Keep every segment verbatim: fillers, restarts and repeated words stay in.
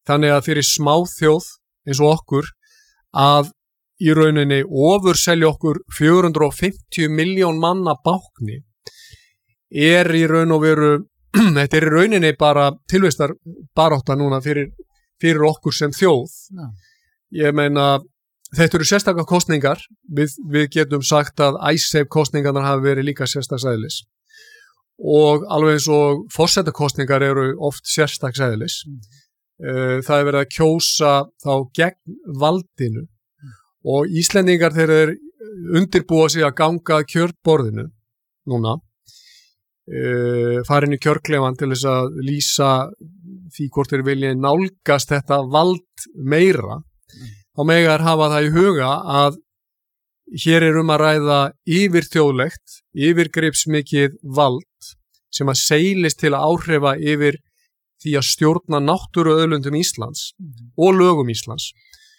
þannig að fyrir smáþjóð eins og okkur að í rauninni ofurselja okkur fjögur hundruð fimmtíu milljón manna bákni er í raun og veru þetta er í rauninni bara tilvistar barátta núna fyrir, fyrir okkur sem þjóð. Já. Ég meina þetta eru sérstakar kosningar, við, við getum sagt að IceSave kosningarnar hafi verið líka sérstaks eðlis og alveg eins og forsetakosningar eru oft sérstaks eðlis. Mm. Það er verið að kjósa þá gegn valdinu og Íslendingar þeir eru undirbúa sig að ganga að kjörborðinu núna, uh, farin í kjörklefan til þess að lýsa því hvort þeir vilja nálgast þetta vald meira. Mm. Þá mega þeir hafa það í huga að hér er um að ræða yfirþjóðlegt, yfirgripsmikið vald sem að seilist til að áhrifa yfir því að stjórna náttúruauðlundum Íslands mm. og lögum Íslands.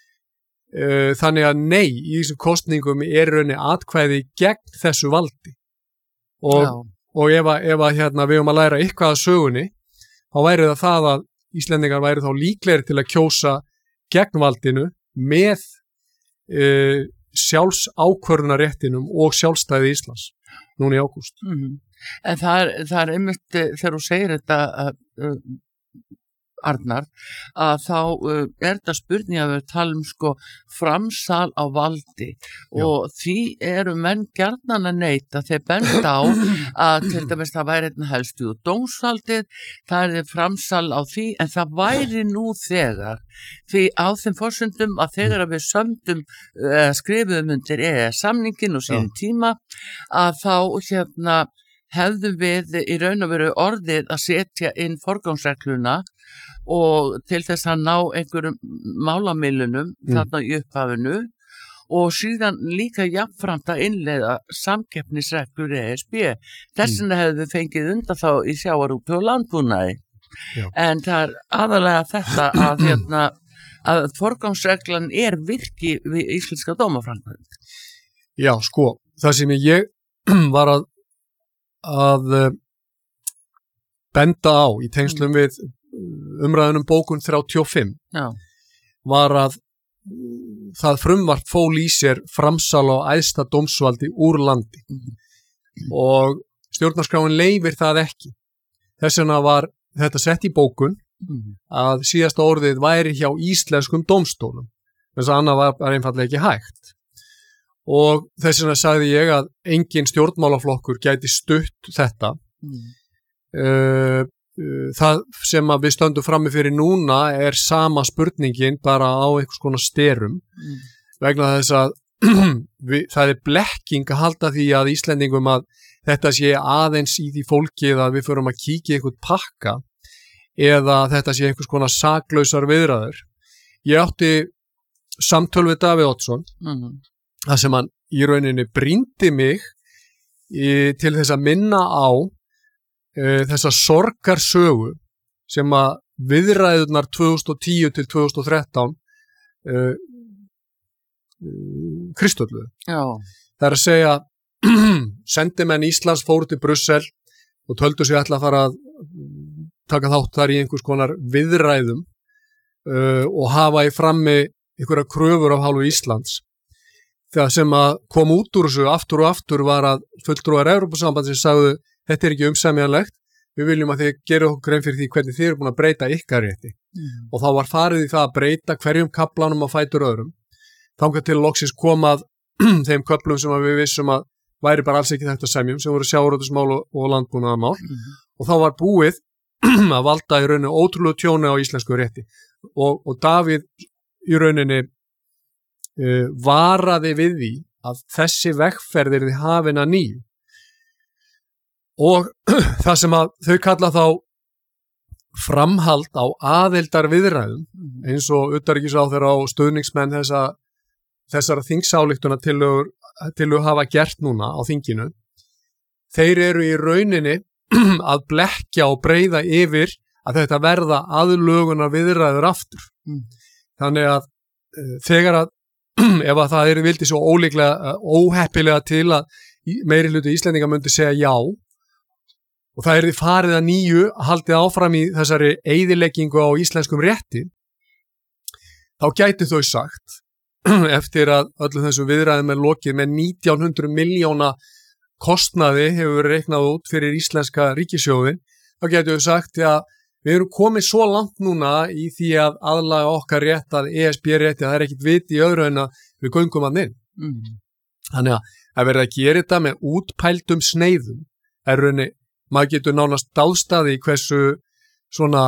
Þannig að nei, í þessum kosningum er rauninni atkvæði gegn þessu valdi og, og ef, að, ef að hérna, við höfum að læra eitthvað að sögunni þá væri það það að Íslendingar væri þá líklegir til að kjósa gegn valdinu með e, sjálfsákvörðunarréttinum og sjálfstæði Íslands núna í ágúst. Mm-hmm. En það er, það er einmitt þegar þú segir þetta að uh, Arnar, að þá uh, er þetta spurning að við talum sko framsal á valdi Já. Og því eru menn gjarnan að neita þeir benda á að til dæmis það væri einn helstu og dómsvaldið, það er framsal á því en það væri nú þegar því á þeim forsendum að þegar að við sömdum uh, skrifuðum undir E E S-samningin og síðan tíma að þá hérna hefðum við í raun og veru orðið að setja inn forgangsregluna og til þess að ná einhverjum málamilunum mm. þarna í upphafinu og síðan líka jafnframt að innleiða samkeppnisreglur E S B. Þess vegna mm. hefðum við fengið undan þá í sjávarútvegi og landbúnaði. Já. En það er aðalega þetta að, hérna, að forgangsreglan er virki við íslenska dómaframkvæmd. Já, sko, það sem ég var að að benda á í tengslum við umræðunum bókun þrjátíu og fimm Já. Var að það frumvarp fól í sér framsal á æðsta dómsvaldi úr landi mm. og stjórnarskráin leyfir það ekki. Þess vegna var þetta sett í bókun mm. að síðasta orðið væri hjá íslenskum dómstólum þess að annað var, var einfaldlega ekki hægt. Og þess vegna sagði ég að engin stjórnmálaflokkur gæti stutt þetta. Mm. Uh, uh, það sem að við stöndum frammi fyrir núna er sama spurningin bara á einhvers konar sterum. Mm. Vegna þess að við, það er blekking að halda því að Íslendingum að þetta sé aðeins í því fólkið að við förum að kíkja einhvern pakka eða þetta sé einhvers konar saklausar viðræður. Ég átti samtöl við Davíð Oddsson. Mm. Það sem hann í rauninni brýndi mig í, til þess að minna á e, þessa sorgarsögu sem að viðræðurnar tvö þúsund og tíu til tvö þúsund og þrettán e, e, kristölluðu. Já. Það er að segja sendimenn Íslands fóru til Brussel og töldu sig ætla að fara að taka þátt þar í einhvers konar viðræðum e, og hafa í frammi einhverja kröfur af hálfu Íslands. Það sem að kom út úr þessu aftur og aftur var að fulltrúar Evrópusambandsins sagðu þetta er ekki umsemjanlegt, við viljum að þið gerir okkur grein fyrir því hvernig þið eru búin að breyta ykkar rétti. Mm. Og þá var farið í það að breyta hverjum kaplanum á fætur öðrum. Þangað til loksins komað þeim köplum sem við vissum að væri bara alls ekki þetta semjum, sem voru sjávarútvegsmál og, og landbúnaðarmál. Mm. Og þá var búið að valda í rauninni ótrúlegu tjóni á íslensku rétti. Og, og Davíð í rauninni Uh, varaði við því að þessi vegferð yrði hafin að nýju og það sem að þau kalla þá framhald á aðildar viðræðum eins og utanríkisráðherra og stuðningsmenn þessa, þessara þingsályktuna til að hafa gert núna á þinginu. Þeir eru í rauninni að blekkja og breiða yfir að þetta verða aðlögunar viðræður aftur. Mm. Þannig að uh, þegar að ef að það er vildi svo ólíklega, óheppilega til að meiri hluti Íslendinga myndi segja já og það er því farið að nýju haldið áfram í þessari eyðileggingu á íslenskum rétti þá gæti þau sagt eftir að öllum þessum viðræðum er lokið með nítján hundruð milljóna kostnaði hefur verið reiknað út fyrir íslenska ríkissjóðin, þá gæti þau sagt að við erum komið svo langt núna í því að aðlaga okkar rétt að E S B rétti að það er ekkit vit í öðru en að við göngum að inn. Mm. Þannig að það verður að gera þetta með útpældum sneiðum. Það er rauninni, maður getur nánast dáðstaði hversu svona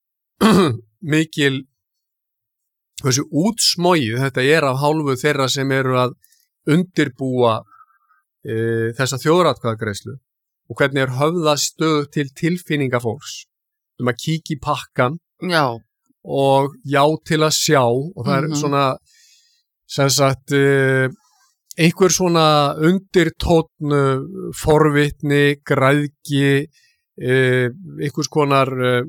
mikil, hversu útsmogið þetta er af hálfu þeirra sem eru að undirbúa e, þessa þjóðaratkvæðagreiðslu og hvernig er höfðað stöð til tilfinninga fólks. Um að kíkja í pakkan já. Og já til að sjá og það mm-hmm. er svona sem sagt uh, einhver svona undirtónn forvitni, græðgi uh, einhvers konar uh,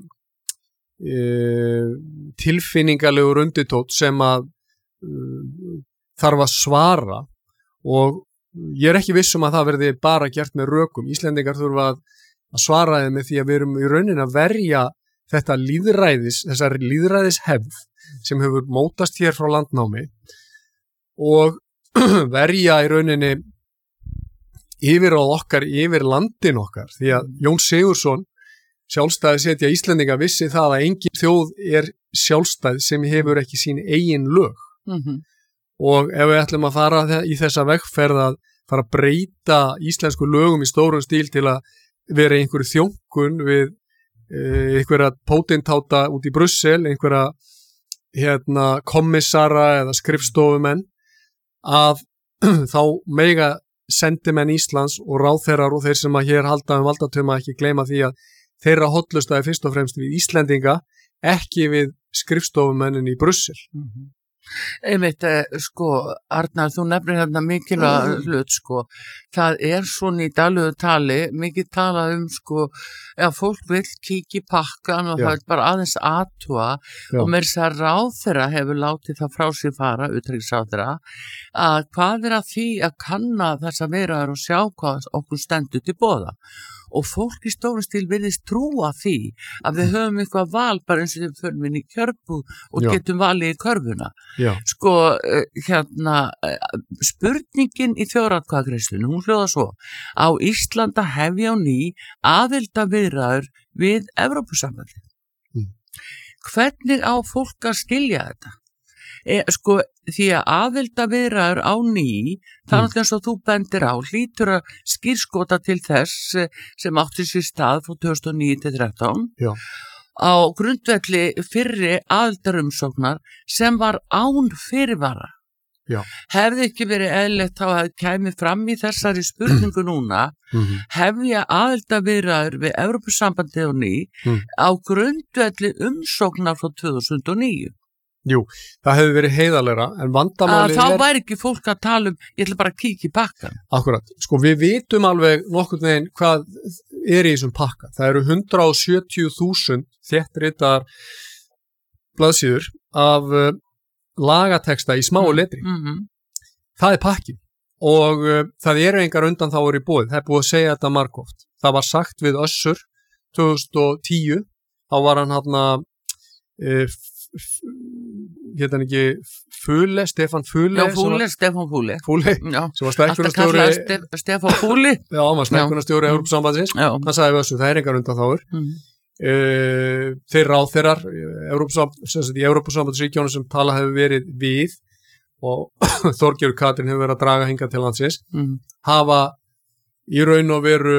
uh, tilfinningalegur undirtónn sem að uh, þarf að svara og ég er ekki viss um að það verði bara gert með rökum. Íslendingar þurfa að að svara þeim með því að við erum í rauninni að verja þetta líðræðis, þessar líðræðishefð sem hefur mótast hér frá landnámi og verja í rauninni yfir á okkar, yfir landin okkar því að Jón Sigurðsson sjálfstæði setja Íslendinga vissi það að engin þjóð er sjálfstæð sem hefur ekki sín eigin lög mm-hmm. og ef við ætlum að fara í þessa vegferð að fara að breyta íslensku lögum í stórum stíl til að vera einhverju þjónkun við e, einhverja pótintáta út í Brussel, einhverja hérna, kommissara eða skrifstofumenn að þá mega sendimenn Íslands og ráðherrar og þeir sem að hér halda um valdatöma ekki gleyma því að þeirra hotlustaði fyrst og fremst við Íslendinga ekki við skrifstofumennin í Brussel. Mm-hmm. Einmitt, sko, Arnar, þú nefnir hérna mikilvæg mm. hlut, sko, það er svona í daglegu tali, mikið talað um, sko, að fólk vill kíkja í pakkan og Já. Það er bara aðeins aðtúa og með þess að ráðherra hefur látið það frá sér fara, utanríkisráðherra, að hvað er að því að kanna þessa viðræður og sjá hvað okkur stendur til boða. Og fólk í stórum stíl virðist trúa því að við höfum eitthvað val bara eins og við förum inn í kjörbúð og Já. Getum valið í körfuna. Já. Sko, hérna, spurningin í þjóðaratkvæðagreiðslunni, hún hljóðar svo, á Íslanda hefja á ný aðildarviðræður við Evrópusambandið. Mm. Hvernig á fólk að skilja þetta? E, sko, því að aðildarviðræður á ný, það er náttúrulega eins og þú bendir á, hlýtur að skírskota til þess sem átti sér stað frá tvö þúsund og níu til þrettán Já. Á grundvelli fyrri aðildarumsóknar sem var án fyrirvara. Já. Hefði ekki verið eðlilegt þá að kæmi fram í þessari spurningu núna mm-hmm. hefja aðildarviðræður við Evrópusambandið á ný mm. á grundvelli umsóknar frá tvö þúsund og níu. Jú, það hefur verið heiðarlegra, en vandamálið er... Þá væri ekki fólk að tala um, ég ætla bara að kíkja í pakkan. Akkurat, sko við vitum alveg nokkurn veginn hvað er í þessum pakka. Það eru hundrað sjötíu þúsund þéttritar blaðsíður af uh, lagateksta í smáu letri. Mm-hmm. Það er pakkin og uh, það eru engar undanþágur í boði. Það er búið að segja þetta margoft. Það var sagt við Össur tvö þúsund og tíu, þá var hann hann að uh, hérna ekki Fule, Stefán Fule Já, Fule, Stefán Fule Fule, sem var stækkunarstjóri Stef, Stefán Fule Já, hann var stækkunarstjóri Evrópusambandsins hann sagði þessu, það er engar undanþágur mm. uh, þeir ráðherrar í Evrópusambandsríkjónu sem tala hefur verið við og Þorgerður Katrín hefur verið að draga hingað til landsins mm. hafa í raun og veru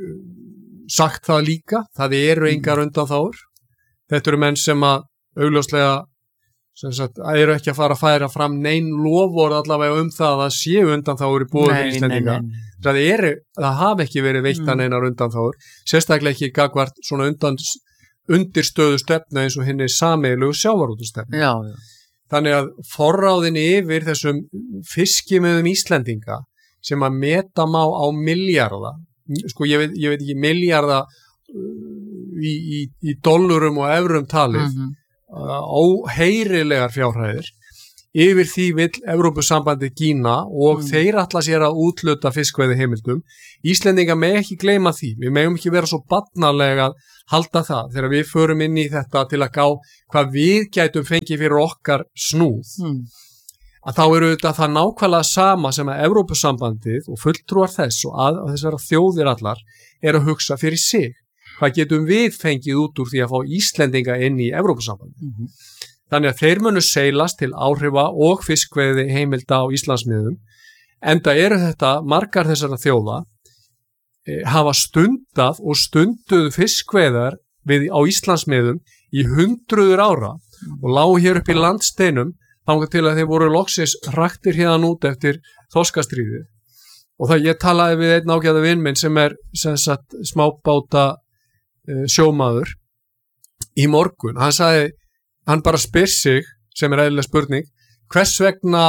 sagt það líka, það eru engar undanþágur. Þetta eru menn sem að augljóslega sem sagt, eru ekki að fara að færa fram nein lofvörð allavega um það að það séu undanþágur í boði fyrir Íslendinga. Það, er, það hafi ekki verið veittan mm. einar undanþágur, sérstaklega ekki gagvart svona undan, undirstöðu stefna eins og henni sameiginlegu sjávarútvegastefnu. Já, já. Þannig að forráðinni yfir þessum fiskimiðum Íslendinga sem að meta má á milljarða, sko ég veit, ég veit ekki milljarða í, í, í dollurum og evrum talið, mm-hmm. óheyrilegar fjárhæðir yfir því vill Evrópusambandi gína og Mm. þeir ætla sér að útluta fiskveiði heimildum. Íslendinga með ekki gleyma því, við megum ekki vera svo barnalega að halda það þegar við förum inn í þetta til að gá hvað við gætum fengið fyrir okkar snúð. Mm. Að þá eru þetta það nákvæmlega sama sem að Evrópusambandið og fulltrúar þess og að, að þessara þjóðir allar er að hugsa fyrir sig. Hvað getum við fengið út úr því að fá Íslendinga inn í Evrópusambandið? Mm. Þannig að þeir munu seilast til áhrifa og fiskveiði heimilda á Íslandsmiðum, enda eru þetta margar þessara þjóða e, hafa stundað og stunduð fiskveiðar við, á Íslandsmiðum í hundruður ára og lágu hér upp í landsteinum þangað til að þeir voru loksins raktir hérna út eftir þorskastríðið. Og það ég talaði við einn ágæða vin minn sem er sem sagt, smábáta uh, sjómaður í morgun. Hann sagði, hann bara spyr sig, sem er eðlileg spurning, hvers vegna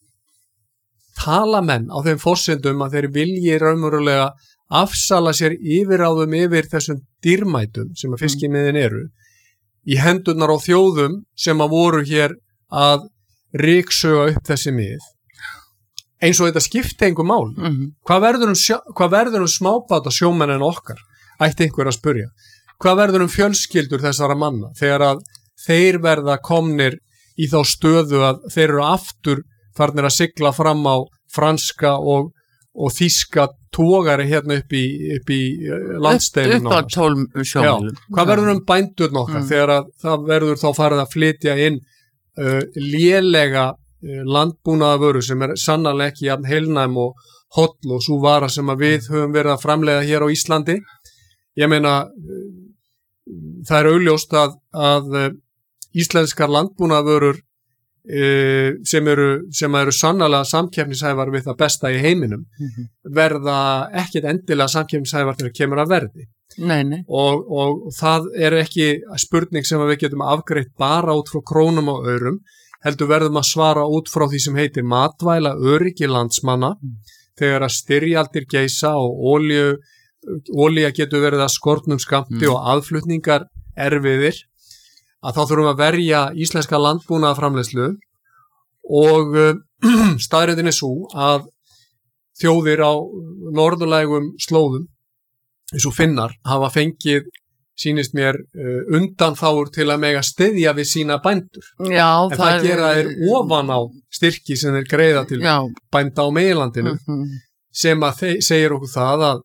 tala menn á þeim forsendum að þeir vilji raunverulega afsala sér yfiráðum yfir þessum dýrmætum sem að fiskimiðin eru í hendurnar á þjóðum sem að voru hér að ryksuga upp þessi mið eins og þetta skipti engu mál. Mm. Hvað verður um, sjó, hvað verður um smábáta sjómennin okkar? Ætti einhver að spurja. Hvað verður um fjölskyldur þessara manna þegar að þeir verða komnir í þá stöðu að þeir eru aftur farnir að sigla fram á franska og, og þýska togari hérna upp í, upp í landsteinum. Upp, upp á tólf sjómælum. Hvað verður um bændurinn okkar mm. þegar að það verður þá farið að flytja inn Uh, lélega uh, landbúnaðavöru sem er sannarlega ekki jafn heilnæm og holl og svo vara sem að við höfum verið að framleiða hér á Íslandi. Ég meina uh, það er augljóst að, að uh, íslenskar landbúnaðavörur uh, sem eru, sem eru sannarlega samkeppnishæfar við það besta í heiminum Mm-hmm. verða ekkert endilega samkeppnishæfar þegar kemur að verði. Nei, nei. Og, og það er ekki spurning sem við getum afgreitt bara út frá krónum og aurum, heldur verðum að svara út frá því sem heitir matvæla öryggi landsmanna mm. þegar að styrjaldir geisa og olíu, olía getur verið að skortnum skammti mm. og aðflutningar erfiðir, að þá þurfum að verja íslenska landbúnaðarframleiðslu og uh, staðreyndin er svo að þjóðir á norðurlægum slóðum eins og Finnar hafa fengið, sýnist mér, uh, undanþágur til að mega styðja við sína bændur. Já, en það, það gera þeir ofan á styrki sem þeir greiða til já. Bænda á meginlandinu, mm-hmm. sem að þeir, segir okkur það að,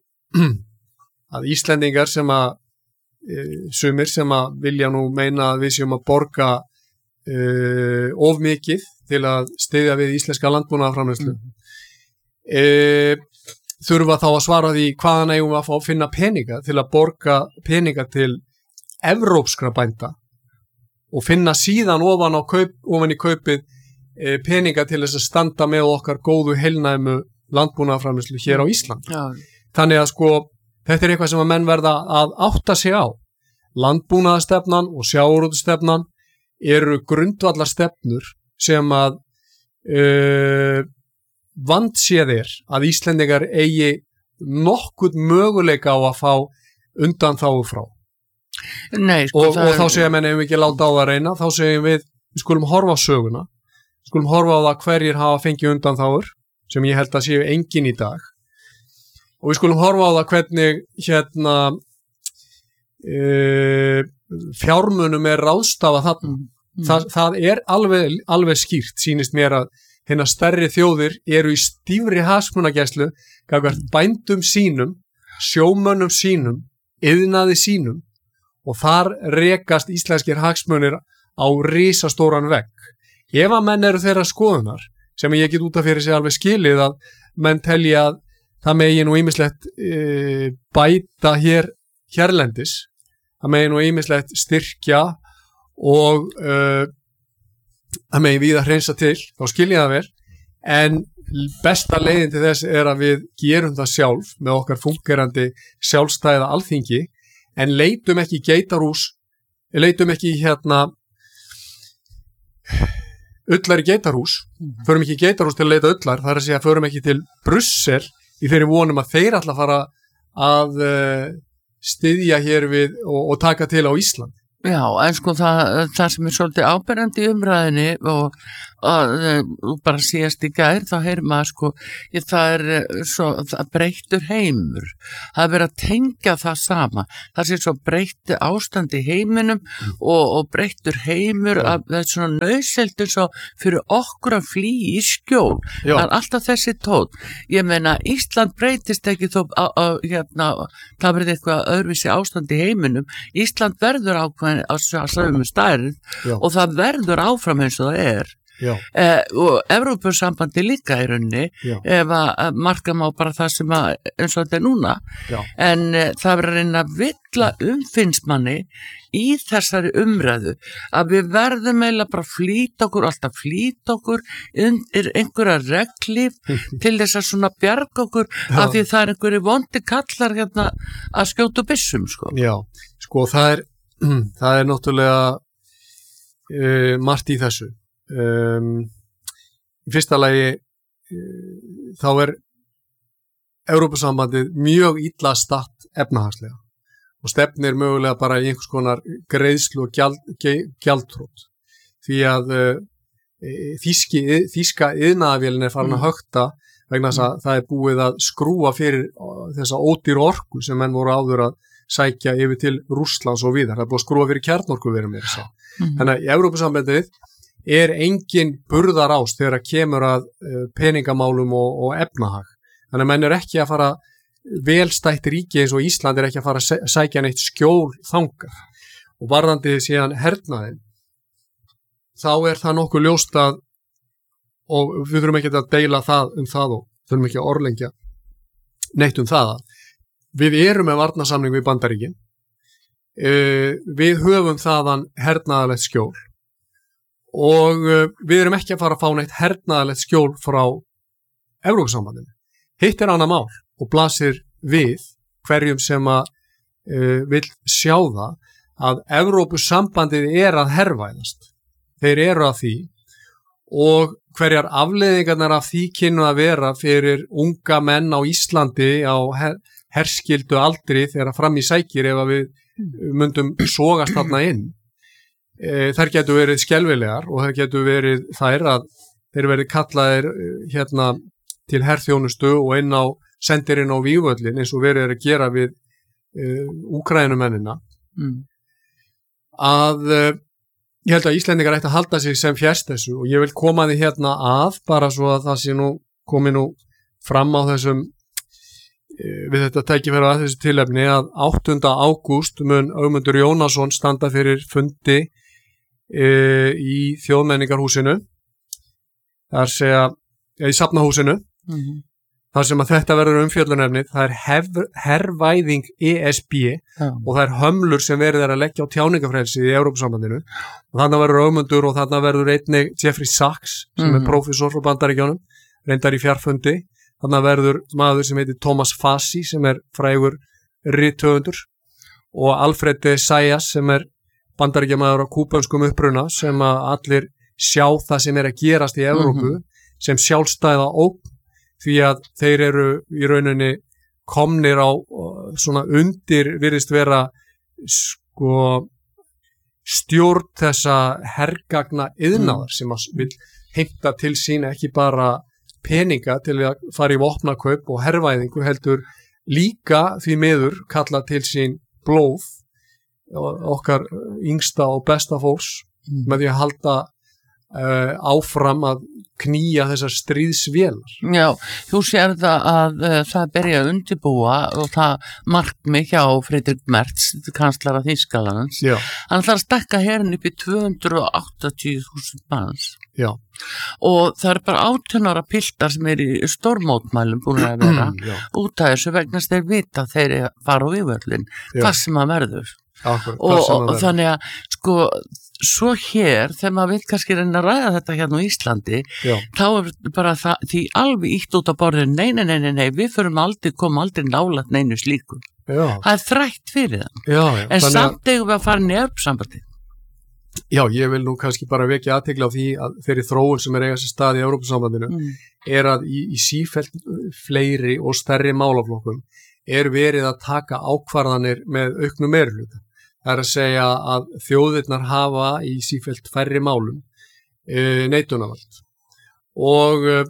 að Íslendingar sem að, e, sumir sem að vilja nú meina að við séum að borga e, of mikið til að styðja við íslenska landbúnaðarframleiðslu. Mm. E, þurfa þá að svara því hvaðan eigum við að fá að finna peninga til að borga peninga til evrópskra bænda og finna síðan ofan, á kaup, ofan í kaupið e, peninga til þess að standa með okkar góðu heilnæmu landbúnaðarframleiðslu hér á Íslandi. Já. Þannig að sko þetta er eitthvað sem að menn verða að átta sig á. Landbúnaðarstefnan og sjávarútvegsstefnan eru grundvallarstefnur sem að e, vandséð er að Íslendingar eigi nokkuð möguleika á að fá undanþágu frá. Nei, sko, og, og þá segja menn ef við ekki láta á það reyna, þá segjum við við skulum horfa á söguna, við skulum horfa á það hverjir hafa fengið undanþágur sem ég held að séu engin í dag og við skulum horfa á það hvernig hérna e, fjármunum er ráðstafað þarna. Mm. Þa, það er alveg, alveg skýrt, sýnist mér að hérna stærri þjóðir eru í stífri hagsmunagæslu gagnvart bændum sínum, sjómönnum sínum, iðnaði sínum og þar rekast íslenskir hagsmunir á risastóran vegg. Ef að menn eru þeirra skoðunar, sem ég get út af fyrir sig alveg skilið að menn telja að það megi nú ýmislegt e, bæta hér hérlendis, það megi nú ýmislegt styrkja og e, það megi við að hreinsa til, þá skilja það vel, en besta leiðin til þess er að við gerum það sjálf með okkar fungerandi sjálfstæða alþingi, en leitum ekki geitarhús, leitum ekki hérna ullar í geitarhús, förum ekki í geitarhús til að leita ullar, það er að segja að förum ekki til Brussel í þeirri vonum að þeir ætla að fara að uh, styðja hér við og, og taka til á Ísland. Já, en sko það, það sem er svolítið áberandi í umræðinni og að bara síðast í gær þá heyrir maður sko ég, það er svo það breyttur heimur, það er verið að tengja það sama, það sé svo breytti ástand í heiminum mm. og, og breyttur heimur ja. Að það er svona nauðselt eins og fyrir okkur að flýja í skjól. Já. Það er alltaf þessi tótt, ég meina Ísland breytist ekki þó að, að hérna, það verið eitthvað öðruvísi ástand í heiminum, Ísland verður ákveðin á sömu stærð og það verður áfram eins og það er. Eh, og Evrópusambandi líka í rauninni ef að marka má bara það sem að eins og þetta er núna Já. En eh, það verður að reyna að villa umfinnsmanni í þessari umræðu að við verðum eiginlega bara flýta okkur alltaf flýta okkur undir einhverja reglíf til þess að svona bjarga okkur Já. Af því það er einhverju vondi kallar hérna að skjóta byssum sko. Já, sko það er það er náttúrulega uh, margt í þessu Um, í fyrsta lagi uh, þá er Evrópusambandið mjög illa statt efnahagslega og stefnir mögulega bara í einhvers konar greiðslu og gjald, gjaldtrót því að uh, þýski, þýska iðnaðarvélin er farin að högta vegna þess að það er búið að skrúa fyrir þessa ódýru orku sem menn voru áður að sækja yfir til Rússlands og víðar, það er búið að skrúa fyrir kjarnorkuverum mm-hmm. Þannig að í Evrópusambandið er engin burðarás þegar að kemur að peningamálum og, og efnahag. Þannig að menn er ekki að fara velstætt ríki eins og Ísland er ekki að fara að sækja neitt skjól þangað. Og varðandi síðan hernaðin, þá er það nokkuð ljóst að, og við þurfum ekki að deila það um það og þurfum ekki að orðlengja neitt um það. Við erum með varnarsamning við Bandaríkin, við höfum þaðan hernaðarlegt skjól, og uh, við erum ekki að fara að fá neitt hernaðarlegt skjól frá Evrópusambandinu. Hitt er annað mál og blasir við hverjum sem að uh, vill sjá það að Evrópusambandið er að hervæðast. Þeir eru að því og hverjar afleiðingarnar af því kynnu að vera fyrir unga menn á Íslandi á her herskildu aldri þegar fram í sækir ef að við myndum sogast þarna inn. Þær getur verið skelfilegar og þær getur verið þær að þeir verið kallaðir hérna til herþjónustu og inn á sendirinn á vígvöllin eins og verið er að gera við uh, Úkrænumennina mm. að uh, ég held að Íslendingar ætti að halda sig sem fjærst þessu og ég vil koma því hérna að bara svo að það sé nú komið nú fram á þessum uh, við þetta tækifæri að þessu tilefni að áttunda ágúst mun Ögmundur Jónasson standa fyrir fundi í þjóðmenningarhúsinu þar segja í safnahúsinu mm-hmm. þar sem að þetta verður umfjöllunarefnið það er hef, hervæðing E S B ja. Og það er hömlur sem verið er að leggja á tjáningafrelsið í Evrópusambandinu og þarna verður Ögmundur og þarna verður einnig Jeffrey Sachs sem mm-hmm. er prófessor frá Bandaríkjunum reyndar í fjarfundi þarna verður maður sem heitir Thomas Fassi sem er frægur rithöfundur og Alfred de Zayas sem er bandaríkjamaður á kúbönskum uppruna sem að allir sjá það sem er að gerast í Evrópu mm-hmm. sem sjálfstæða ógn því að þeir eru í rauninni komnir á svona undir virðist vera sko stjórn þessa hergagna iðnaðar mm. sem að vil heimta til sín ekki bara peninga til að fara í vopnakaup og hervæðingu heldur líka því miður kalla til sín blóð okkar yngsta og besta fólks mm. með því að halda uh, áfram að knýja þessar stríðsvélar. Já, þú sér það að uh, það byrja að undirbúa og það markmið hjá Friedrich Merz, kanslara Þýskalands. Já. Hann ætlar að stekka herinn upp í tvö hundruð áttatíu þúsund manns. Já. Og það er bara átján ára piltar sem er í stórmótmælum búin að vera út af þessu vegna þeir vita þeir fara á vígvöllin, hvað sem að verður. Akkur, og, og þannig að sko svo hér þegar maður vil kannski reyna að ræða þetta hérna á Íslandi Já. Þá er bara það, því alveg ítt út á borðinu nei, nei, nei, nei, nei, við förum aldrei koma aldrei nálægt neinu slíku Já. Það er þrætt fyrir það Já, en samt eigum við að fara í Evrópusambandi. Já, ég vil nú kannski bara vekja athygli á því að þeirri þróun sem er eiga sér stað í Evrópusambandinu mm. er að í, í sífellt fleiri og stærri málaflokkum er verið að taka ákvarðanir með auknu meirihluta. Það er að segja að þjóðirnar hafa í sífellt færri málum e, neitunarvald og e,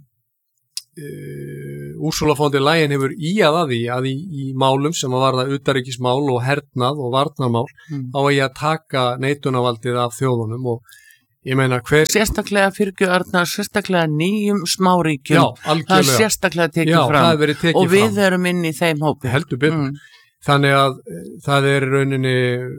Ursula von der Leyen hefur íað að því að í, í málum sem að varða utanríkismál og hernað og varnarmál Mm. á að ég að taka neitunarvaldið af þjóðunum og ég meina hver... Sérstaklega fyrirgjöf Arnar, sérstaklega nýjum smáríkjum. Já, Það er algjörlega. sérstaklega tekið Já, fram. það er verið tekið Og við fram. erum inn í þeim hópi. Heldur betur. Mm. Þannig að eh, það er í rauninni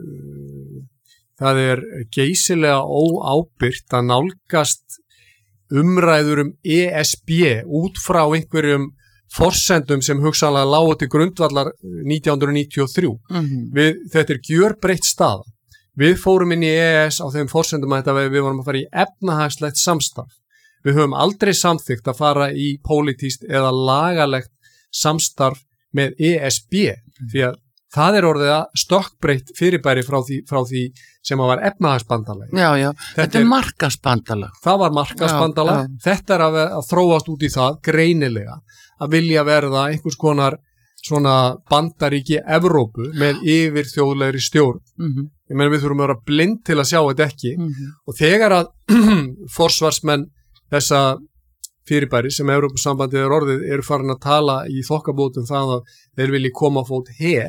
það er geysilega óábyrgt að nálgast umræður um E S B út frá einhverjum forsendum sem hugsanlega lágu til grundvallar nítján hundruð níutíu og þrjú. Mm. Við, þetta er gjörbreytt staða. Við fórum inn í E E S á þeim forsendum að þetta við, við vorum að fara í efnahagslegt samstarf. Við höfum aldrei samþykkt að fara í pólitískt eða lagalegt samstarf með E S B mm. því að það er orðið að stokkbreytt fyrirbæri frá því, frá því sem að var efnahagsbandalag. Já, já, þetta, þetta er markasbandalag. Það var markasbandalag. Já, já. Þetta er að, að þróast út í það greinilega að vilja verða einhvers konar svona bandaríki Evrópu með yfir þjóðlegri stjórn. Mm-hmm. Ég meina við þurfum að vera blind til að sjá þetta ekki Mm-hmm. og þegar að forsvarsmenn þessa fyrirbæri sem Evrópusambandið er orðið eru farin að tala í þokkabótum það að þeir vilji koma á fót her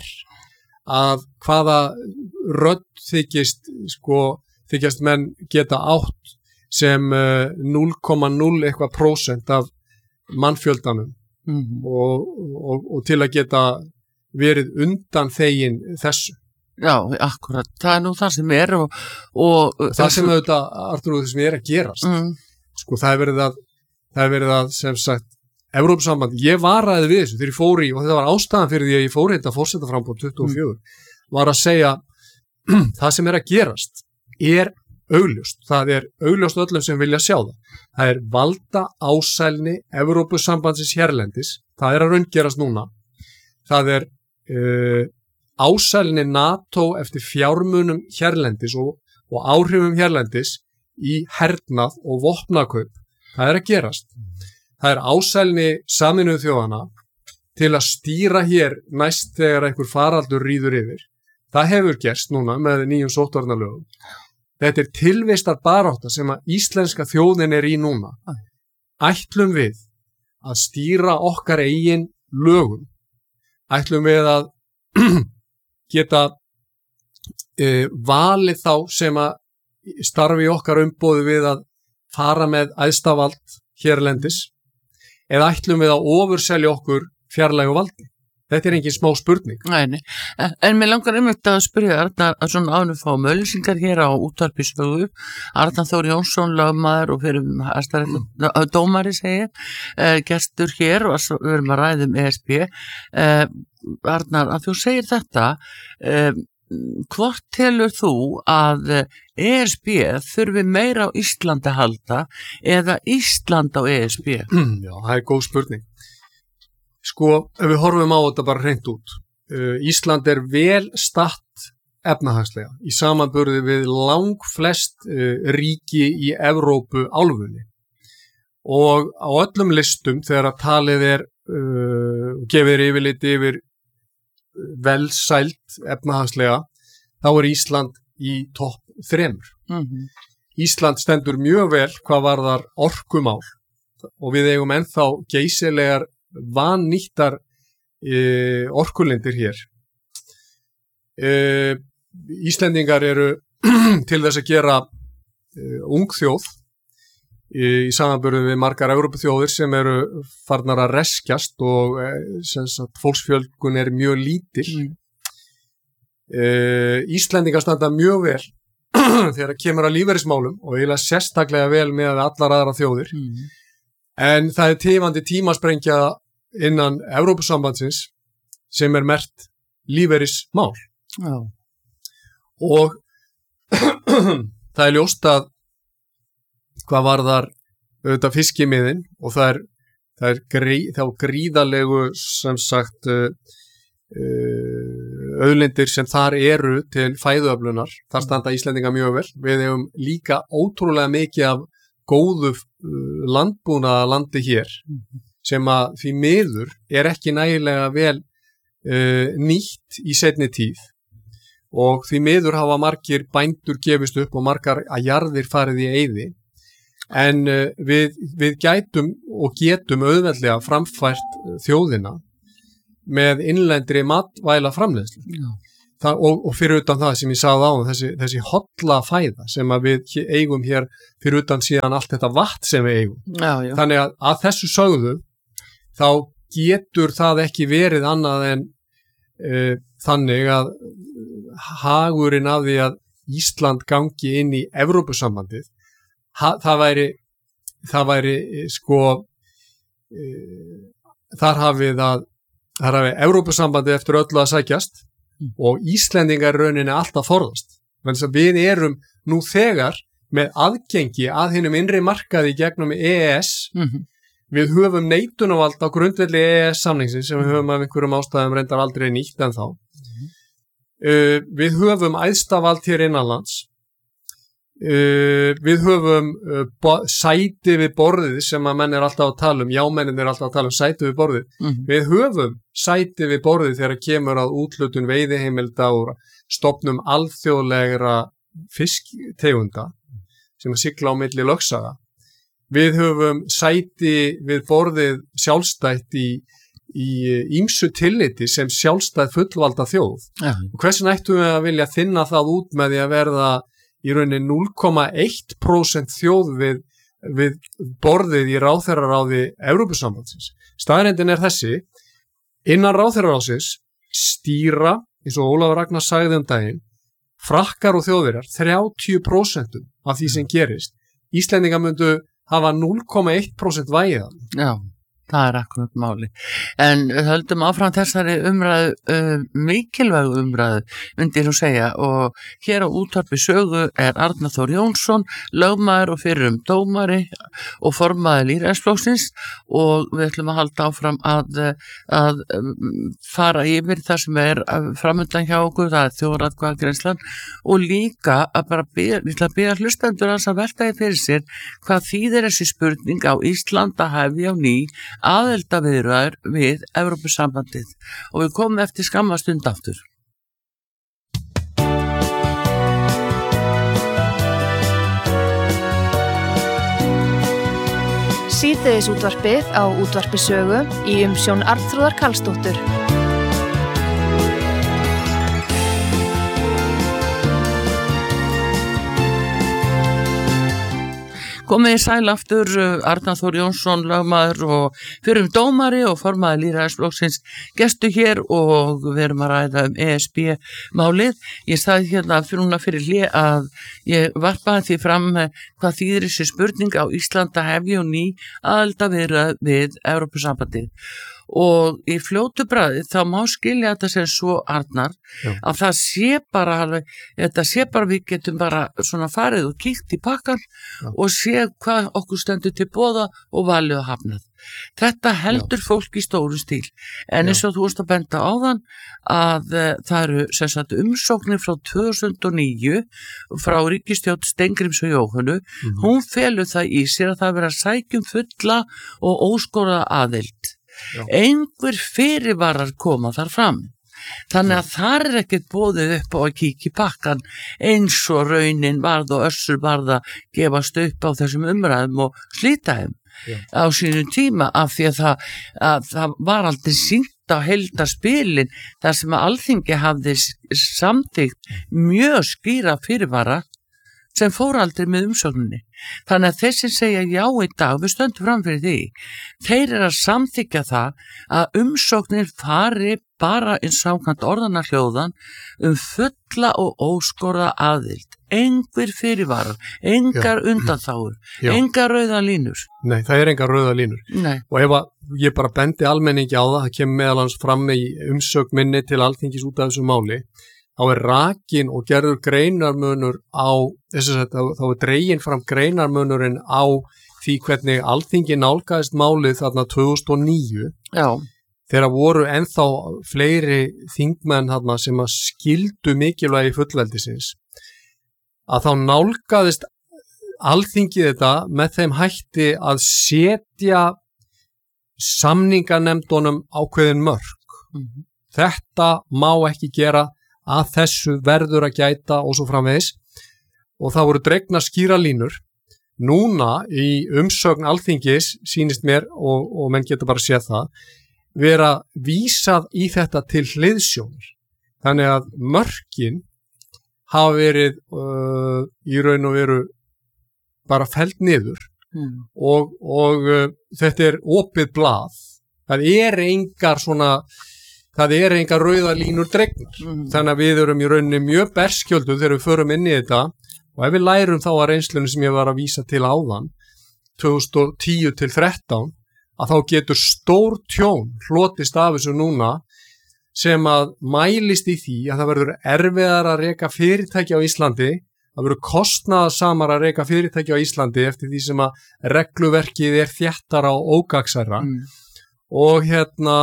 að hvaða rödd þykist sko, þykjast menn geta átt sem uh, núll komma núll eitthvað prósent af mannfjöldanum Mm-hmm. og, og, og til að geta verið undan þegin þessu. Já, akkurat, það er nú það sem er og, og Það sem auðvitað, Artur, það sem er að gerast mm. sko, það er verið að það er verið að, sem sagt, Evrópusamband, ég varaði við þessu þegar ég fór í, og þetta var ástæðan fyrir því að ég fór í þetta forsetaframboð tuttugu og fjögur, mm. var að segja það sem er að gerast er augljóst, það er augljóst öllum sem vilja sjá það. Það er valda ásælni Evrópusambandsins hérlendis, það er að raungerast núna. Það er uh, ásælni NATO eftir fjármunum hérlendis og, og áhrifum hérlendis í hernað og vopnakaup. Það er að gerast. Það er ásælni Sameinuðu þjóðanna til að stýra hér næst þegar einhver faraldur ríður yfir. Það hefur gerst núna með nýjum sóttvarnalögum. Þetta er tilvistar barátta sem að íslenska þjóðin er í núna. Ætlum við að stýra okkar eigin lögum. Ætlum við að geta e, valið þá sem að starfi okkar umboði við að fara með æðstavald hérlendis eða ætlum við að ofurselja okkur fjarlægu valdi. Þetta er engin smá spurning. Nei, nei. En, en mér langar einmitt að spyrja Arnar að svona ánum fá mölusingar hér á útvarpisögu. Arnar Þór Jónsson, lögmaður og fyrir mm. dómari segir, eh, gestur hér og við erum að ræða um E S B. Eh, Arnar, að þú segir þetta, eh, hvort telur þú að E S B þurfi meira á Íslandi að halda eða Ísland á E S B? Já, það er góð spurning. Sko, ef við horfum á þetta bara hreint út. Uh, Ísland er vel statt efnahagslega í samanburði við langflest uh, ríki í Evrópu álfunni. Og á öllum listum þegar að talið er uh, og gefið yfirlit yfir velsælt efnahagslega, þá er Ísland í topp þremur. Mm-hmm. Ísland stendur mjög vel hvað varðar orkumál og við eigum ennþá geysilegar vannýttar e, orkulindir hér. E, Íslendingar eru til þess að gera e, ungþjóð e, í samanburði við margar Evrópuþjóðir sem eru farnar að reskjast og e, sem sagt, fólksfjölgun er mjög lítil. Mm. E, Íslendingar standa mjög vel þegar það kemur að lífeyrismálum og eiginlega sérstaklega vel með allar aðra þjóðir. Mm. En það er tifandi tímasprengja innan Evrópusambandsins sem er merkt lífeyrismál. Já. Og það er ljóst að hvað varðar auðvitað fiskimiðin og það er, það er grí, þá gríðalegu sem sagt uh, uh, auðlindir sem þar eru til fæðuöflunar. Þar standa Íslendinga mjög vel. Við hefum líka ótrúlega mikið af góðu landbúnaða landi hér sem að því miður er ekki nægilega vel uh, nýtt í seinni tíð og því miður hafa margir bændur gefist upp og margar að jarðir farið í eyði. En uh, við, við gætum og getum auðveldlega framfært þjóðina með innlendri matvæla framleiðslu. Já. Það, og, og fyrir utan það sem ég sagði á þessi, þessi holla fæða sem að við eigum hér fyrir utan síðan allt þetta vatn sem við eigum. Já, já. Þannig að, að þessu sögðu þá getur það ekki verið annað en uh, þannig að hagurinn af því að Ísland gangi inn í Evrópusambandið ha, það væri það væri sko uh, þar hafið að þar hafið Evrópusambandið eftir öllu að sækjast mm. og Íslendingar rauninni alltaf forðast. Þannig að við erum nú þegar með aðgengi að hinum innri markaði gegnum E E S. Mm-hmm. Við höfum neitunarvald á grundvelli E E S samningsins sem við höfum af einhverjum ástæðum reyndar aldrei nýtt en þá. Mm-hmm. Uh, við höfum æðstavald hér innanlands. Uh, við höfum uh, bo- sæti við borðið sem að menn er alltaf að tala um, já mennin er alltaf að tala um sæti við borðið. Mm-hmm. Við höfum sæti við borðið þegar kemur að úthlutun veiðiheimilda og stofnum alþjóðlegra fisktegunda sem að sigla á milli lögsaga. Við höfum sæti við borðið sjálfstætt í í ýmsu tilliti sem sjálfstætt fullvalda þjóð. Ja. Og hversu ættum við að vilja finna það út með því að verða í rauninni núll komma eitt prósent þjóð við, við borðið í ráðherraráði Evrópusambandsins. Staðreyndin er þessi, innan ráðherraráðsins stýra, eins og Ólafur Ragnar sagði um daginn, Frakkar og Þjóðverjar þrjátíu prósent af því sem gerist. Íslendingar myndu hafa núll komma eitt prósent vægið. Já, það er akkurat máli. En höldum áfram þessari umræðu, uh, mikilvægu umræðu, myndi ég nú segja, og hér á Útvarpi Sögu er Arnar Þór Jónsson, lögmaður og fyrrum dómari og formaður lýðræðisflokksins og við ætlum að halda áfram að, að fara yfir það sem er framundan hjá okkur, það er þjóðaratkvæðagreiðslan og líka að bara byrja, við ætlum að byrja hlustendur að velta í fyrir sér hvað þýðir þessi spurning á Ísland að hefja á ný aðildarviðræður við Evrópusambandið og við komum eftir skamma stund aftur. Síðdegisútvarpið á Útvarpi Sögu í umsjón Arnþrúðar Karlsdóttur. Komið í sæl aftur, Arnar Þór Jónsson, lögmaður og fyrrum dómari og formaður lýðræðisflokksins gestu hér og við erum að ræða um E S B-málið. Ég sagði hérna fyrir, fyrir hlið að ég varpaði því fram hvað þýðir þessi spurning á Íslandi að hefja og ný aðildarviðræður við Evrópusambandið. Og í fljótu bragði þá má skilja þetta sem svo Arnar Já. Að það sé bara alveg, þetta sé bara við getum bara svona farið og kíkt í pakkan Já. Og sé hvað okkur stendur til boða og valið og hafnað. Þetta heldur Já. Fólk í stóru stíl en eins og þú veist að benda á þann að uh, það eru sem sagt umsóknir frá tvö þúsund og níu frá ríkisstjórn Steingríms og Jóhönnu mm-hmm. hún felur það í sér að það vera sækjum fulla og óskoraða aðild. Já. Einhver fyrirvarar koma þar fram þannig að þar er ekkert boðið upp á að kíkja í pakkan eins og raunin varð og össur varð að gefast upp á þessum umræðum og slíta þeim Já. Á sínum tíma af því að það, að það var aldrei sýnt á heildarspilin þar sem að Alþingi hafði samþykkt mjög skýra fyrirvara sem fór aldrei með umsókninni. Þannig að þeir sem segja já í dag, við stöndum fram fyrir því, þeir eru að samþykja það að umsóknir fari bara eins samkvæmt orðanna hljóðan um fulla og óskorða aðild. Engur fyrirvarar, engar já. Undanþágur, já. Engar rauða línur. Nei, það er engar rauða línur. Nei. Og ef að ég bara bendi almenningi á það, það kemur meðal hans fram í umsögn minni til Alþingis út af þessu máli, þá er rakin og gerður greinarmunur á, þess að þá er dregin fram greinarmunurinn á því hvernig Alþingi nálgaðist málið þarna tvö þúsund og níu. Já. Þegar voru ennþá fleiri þingmenn þarna sem að skildu mikilvægi fullveldisins, að þá nálgaðist Alþingi þetta með þeim hætti að setja samninganefndunum ákveðin mörk. Mm-hmm. Þetta má ekki gera að þessu verður að gæta og svo framvegis og það voru dregnar skýra línur. Núna í umsögn Alþingis sýnist mér og, og menn geta bara séð það vera vísað í þetta til hliðsjónar. Þannig að mörkin hafa verið uh, í raun og veru bara felld niður mm. og, og uh, þetta er opið blað. Það er engar svona, það er engar rauðar línur dregnar. Mm. Þannig að við erum í rauninni mjög berskjölduð þegar við förum inn í þetta og ef við lærum þá að reynslunni sem ég var að vísa til áðan, tvö þúsund og tíu til þrettán, að þá getur stór tjón hlotist af þessu núna sem að mælist í því að það verður erfiðar að reka fyrirtæki á Íslandi, það verður kostnaðarsamar að reka fyrirtæki á Íslandi eftir því sem að regluverkið er þéttara og ógagsæra mm. og hérna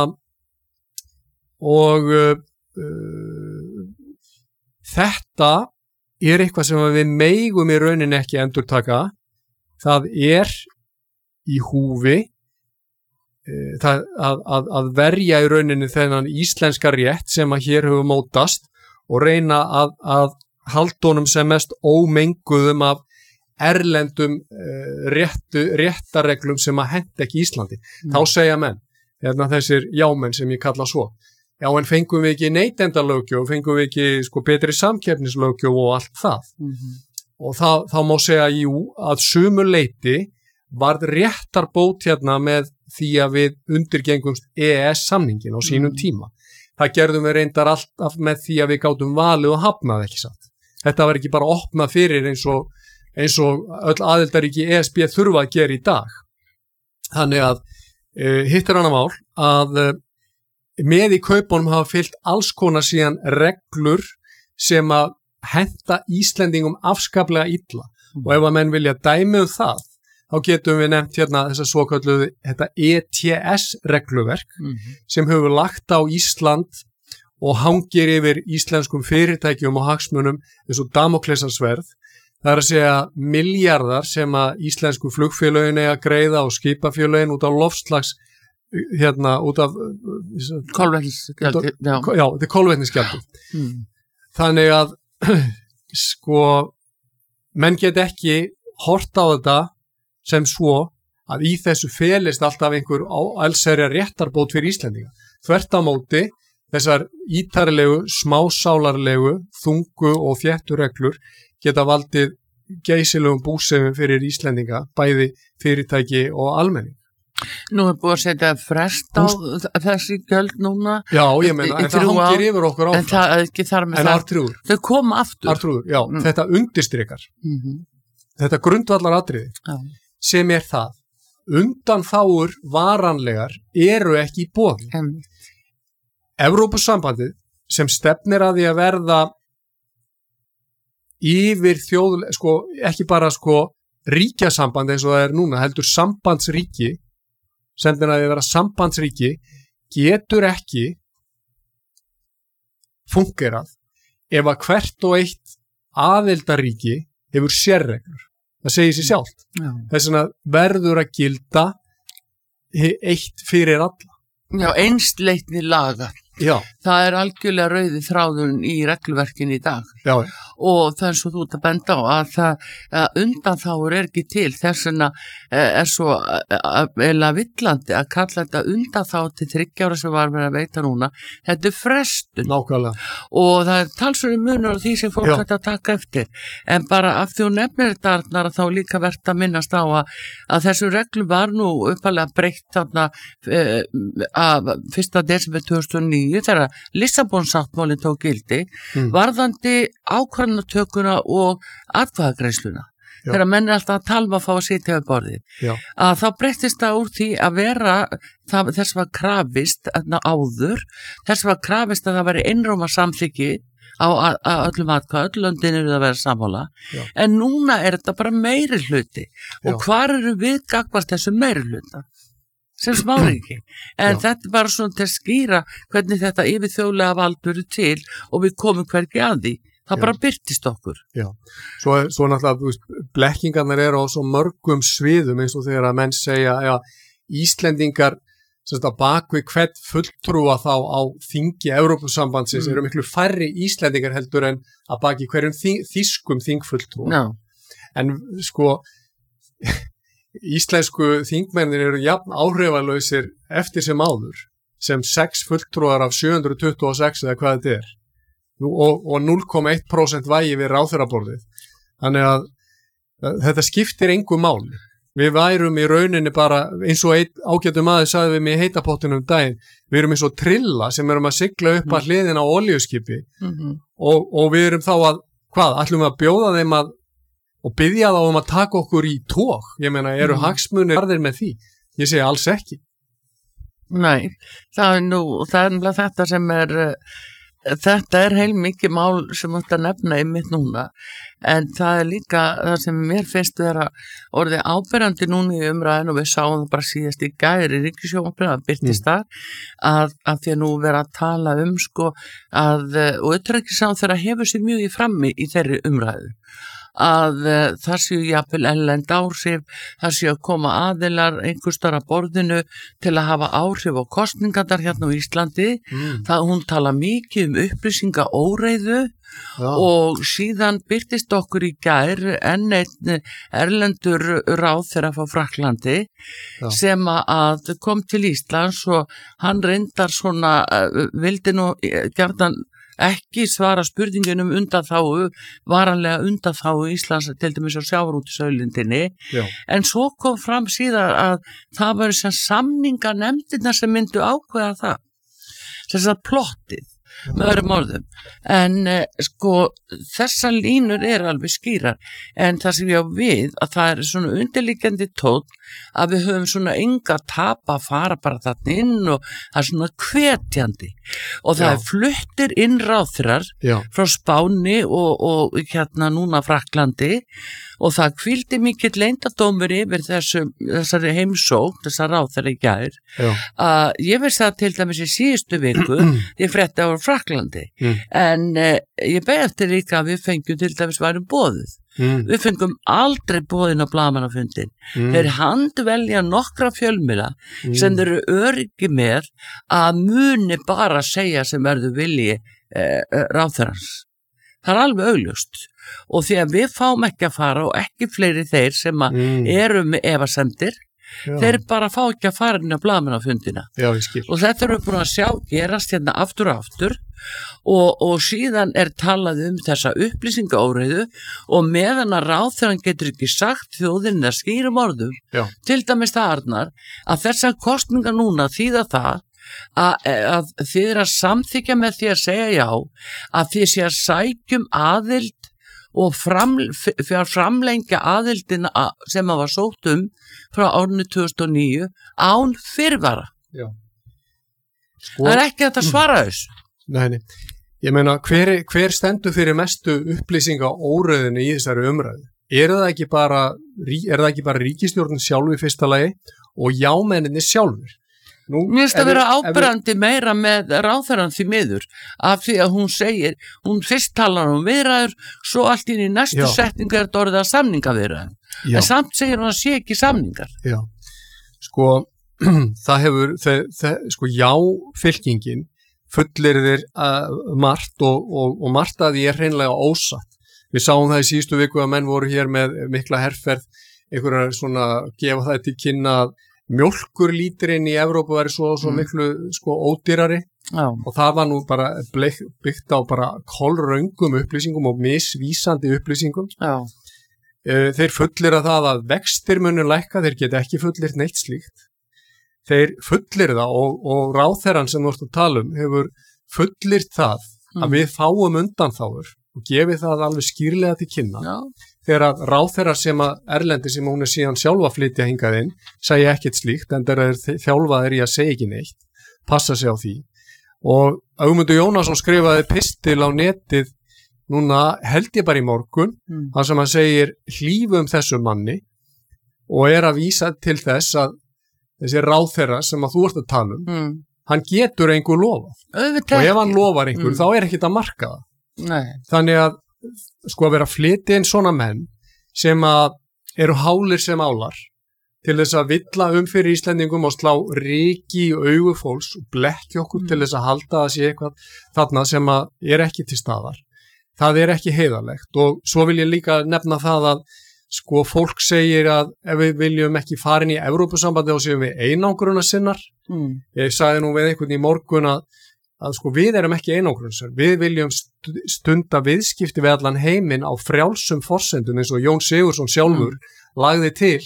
og uh, uh, þetta er eitthvað sem við megum í rauninni ekki endurtaka. Það er í húfi Það, að, að, að verja í rauninni þennan íslenska rétt sem að hér hefur mótast og reyna að, að halda honum sem mest ómenguðum af erlendum uh, réttu, réttarreglum sem að henta ekki Íslandi. Mm. Þá segja menn, hérna þessir jámenn sem ég kalla svo, já en fengum við ekki neytendalöggjöf, fengum við ekki sko, betri samkeppnislöggjöf og allt það. Mm-hmm. Og það, þá má segja jú að sumu leyti varð réttarbót hérna með því að við undirgengumst E E S-samningin á sínum mm. tíma. Það gerðum við reyndar alltaf með því að við gátum valið og hafnað ekki satt. Þetta var ekki bara opnað fyrir eins og, eins og öll aðildaríki E S B þurfa að gera í dag. Þannig að e, hitt er annað mál að e, með í kaupunum hafa fylgt alls konar síðan reglur sem að henta Íslendingum afskaplega illa mm. og ef að menn vilja dæmi um það þá getum við nefnt hérna þessa svokölluðu þetta E T S-regluverk mm-hmm. sem hefur lagt á Ísland og hangir yfir íslenskum fyrirtækjum og hagsmunum eins og Damóklesarsverð. Það er að segja milljarðar sem að íslensku flugfélögin eiga að greiða og skipafélögin út af loftslags hérna út af kolvetnisgjaldi. Já, já þetta er kolvetnisgjaldi. Mm. Þannig að sko menn get ekki hort á þetta sem svo að í þessu felist alltaf einhver allsherjar réttarbót fyrir Íslendinga. Þvert á móti þessar ítarlegu, smásálarlegu, þungu og þéttu reglur geta valdið geysilegum búsefum fyrir Íslendinga, bæði fyrirtæki og almenning. Nú er búið að setja frest á Húst. þessi gjöld núna. Já, ég meina, en það hangir yfir okkur áfram. En það ekki þar með en það. Artrúður. Þau koma aftur. Artrúður, já, mm. þetta undirstrikar. Mm-hmm. Þetta grundvallar atriði. Já. Sem er það, undanþágur varanlegar eru ekki í boði. Mm. Evrópusambandið sem stefnir að því að verða yfir þjóð, sko, ekki bara sko ríkjasamband eins og það er núna, heldur sambandsríki, stefnir að því að vera sambandsríki, getur ekki fungerað ef að hvert og eitt aðildarríki hefur sérreglur. Það segir sér sjálft. Já. Þess vegna verður að gilda eitt fyrir alla. Já, einsleitni laga. Já. Það er algjörlega rauði þráðun í regluverkinu í dag. Já. Og það er svo þú ert að benda á að það að undanþágur er ekki til, þess vegna er svo eða villandi að kalla þetta undanþág til þriggja ára sem var verið að veita núna. Þetta er frestun. Nákvæmlega. Og það er talsverður munur á því sem fólk hægt að taka eftir. En bara af því hún nefnir þetta Arnar að þá líka verðt að minnast á að, að þessu reglu var nú uppalega breytt þarna e, að fyrsta desember tvö þúsund og níu þegar Lissabonsáttmálinn tók gildi mm. varðandi ákvarðanatökuna og atkvæðagreiðsluna. Þegar menn er alltaf að talma að fá að sitja við borðið. Já. Að þá breyttist það úr því að vera það, þess var krafist áður, þess var krafist að það veri einróma samþykki á að, að öllum atkvæð, öll löndin eru að vera sammála. Já. En núna er þetta bara meiri hluti. Og Já. Hvar eru við gagnvart þessu meiri hluta? Sem smáringi. En Já. Þetta er bara svona til að skýra hvernig þetta yfirþjóðlega vald verður til og við komum hvergi að því. Það Já. Bara byrtist okkur. Já, svo, svo náttúrulega, þú veist, blekkingarnir eru á svo mörgum sviðum eins og þegar að menn segja, já, Íslendingar sem þetta bak við hvert fulltrúa þá á þingi Evrópusambandsins Mm. eru miklu færri Íslendingar heldur en að baki hverjum þing, þýskum þingfulltrúa. Já, En sko, íslensku þingmennir eru jafn áhrifalausir eftir sem áður, sem sex fulltrúar af sjö hundruð tuttugu og sex eða hvað þetta er. Nú, og, og núll komma eitt prósent vægi við ráðherraborðið. Þannig að, að þetta skiptir engu máli. Við værum í rauninni bara, eins og einn ágætum aðeins sagði við mig í heitapottinum um daginn, við erum eins og trilla sem erum að sigla upp að hliðina á olíuskipi mm-hmm. og, og við erum þá að, hvað, ætlum við að bjóða þeim að, og biðja þá um að taka okkur í tók. Ég meina, eru Mm. hagsmunir varðir með því? Ég segi alls ekki. Nei, það er nú, það er nefnilega þetta sem er, uh, þetta er heilmikið mál sem þú ert að nefna einmitt núna, en það er líka það sem mér finnst vera orðið áberandi núna í umræðin og við sáum það bara síðast í gæri ríkisjónvarpinu að byrtist þar, að, að því að nú vera að tala um sko að, uh, og þetta er ekki sá þegar hefur sér mjög í frammi í þeirri umræðu, að uh, það séu jafnvel erlend áhrif, það séu að koma aðilar einhvers staðar að borðinu til að hafa áhrif á kosningarnar hérna á Íslandi. Mm. Það hún tala mikið um upplýsinga óreiðu Já. og síðan byrtist okkur í gær enn einn erlendur ráðherra frá Frakklandi Já. sem að kom til Íslands og hann reyndar svona, uh, vildi nú uh, gjarnan ekki svara spurningunum undanþágu, varanlega undanþágu Íslands til dæmis á sjávarútvegsauðlindinni, Já. en svo kom fram síðan að það var sem samninganefndirnar sem myndu ákveða það, þess að plottið með öðrum orðum, en eh, sko þessar línur eru alveg skýrar, en það sem ég á við að það er svona undirliggjandi tónn að við höfum svona enga tapa að fara bara þarna inn og það er svona hvetjandi og það Já. er fluttir inn ráðherrar Já. frá Spáni og, og hérna núna Frakklandi og það hvíldi mikill leyndardómur yfir þessu, þessari heimsókn, þessar ráðherra í gær, Já. að ég veist það til dæmis í síðustu viku, ég frétti á Frakklandi, Mm. en eh, ég beði eftir líka að við fengjum til dæmis værum boðið. Mm. Við fengum aldrei boðin á blaðamannafundin. Mm. Þeir handvelja nokkra fjölmiðla Mm. sem þeir eru öryggi með að muni bara segja sem verður vilji eh, ráðherrans. Það er alveg augljóst og því að við fáum ekki að fara og ekki fleiri þeir sem að Mm. eru með efasemdir, Já. þeir bara fá ekki að fara inn á blaðamannafundina. Já, ég skil. Og þetta erum við búin að sjá gerast hérna aftur og aftur og, og síðan er talað um þessa upplýsingaóreiðu og meðan að ráðherrann getur ekki sagt þjóðinni að skýrum orðum, Já. til dæmis það Arnar, að þessar kostningar núna þýða það að, að þið er að samþykja með því að segja já, að þið sé að sækjum aðild og fram, fyrir framlengja aðildina sem að var sótt um frá árinu tvö þúsund og níu án fyrirvara. Já. Það er ekki hægt að svara þessu. Nei, nei. Ég meina, hver, hver stendur fyrir mestu upplýsinga óreiðinu í þessari umræðu? Er það ekki bara, er það ekki bara ríkisstjórnin sjálf í fyrsta lagi og jámenninni sjálfur? Nú, Mér finnst ef að vera við- ef við- áberandi meira með ráðherrann því miður af því að hún segir, hún fyrst talar um viðræður, svo allt inn í næstu Já. setningu er þetta orðið að samningaviðræðum. Já. En samt segir hún að sé ekki samningar. Já, sko, það hefur, þe, þe, sko, já, fylkingin fullir þér uh, margt og, og, og margt að því er hreinlega ósatt. Við sáum það í síðustu viku að menn voru hér með mikla herferð, einhverja svona, gefa það til kynna að mjólkurlíturinn í Evrópu væri svo, svo Mm. miklu, sko, ódýrari Já, og það var nú bara bleik, byggt á bara kolröngum upplýsingum og misvísandi upplýsingum. já, Uh, þeir fullir að það að vextir munu lækka, þeir geta ekki fullir neitt slíkt. Þeir fullir það og, og ráðherrann sem þú ert að tala um hefur fullir það að Mm. við fáum undanþágur og gefið það alveg skýrlega til kynna. já, Þegar að ráðherrar sem að erlendi sem hún er síðan sjálfa að flytja hingað inn segja ekkert slíkt en þeir eru þjálfaðir í að segja ekki neitt, passa sig á því. Og Ögmundur Jónasson skrifaði pistil á netið núna held ég bara í morgun mm. þar sem hann segir hlífum þessu manni og er að vísa til þess að þessi ráðherra sem að þú ert að tala um, Mm. hann getur einhver lofað Auðvitað og ef ekki. hann lofar einhver Mm. þá er ekkert að marka það. Nei, Þannig að sko að vera að flytja inn svona menn sem að eru hálir sem álar, til þess að villa um fyrir Íslendingum og slá ryki í augu fólks og blekkja okkur mm. til þess að halda að sé eitthvað þarna sem að er ekki til staðar. Það er ekki heiðarlegt og svo vil ég líka nefna það að sko fólk segir að ef við viljum ekki fara inn í Evrópusambandi þá séum við einangrunarsinnar. Mm. Ég sagði nú við einhvern í morgun að, að sko við erum ekki einangrunarsinnar. Við viljum stunda viðskipti við allan heiminn á frjálsum forsendum eins og Jón Sigurðsson sjálfur mm. lagði til